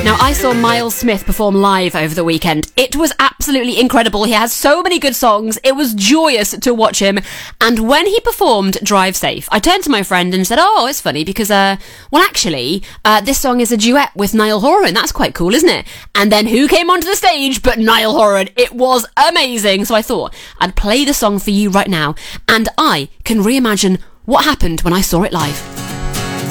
Now, I saw Miles Smith perform live over the weekend. It was absolutely incredible. He has so many good songs. It was joyous to watch him. And when he performed Drive Safe, I turned to my friend and said, oh, it's funny because, this song is a duet with Niall Horan. That's quite cool, isn't it? And then who came onto the stage but Niall Horan? It was amazing. So I thought I'd play the song for you right now, and I can reimagine what happened when I saw it live.